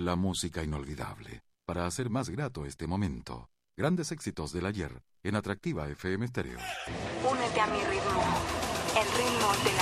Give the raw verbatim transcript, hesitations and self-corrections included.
La música inolvidable, para hacer más grato este momento. Grandes éxitos del ayer en Atractiva F M Stereo. Únete a mi ritmo, el ritmo de la